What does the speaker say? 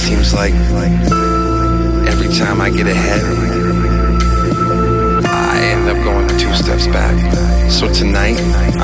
seems like every time I get ahead, I end up going 2 steps back. So tonight,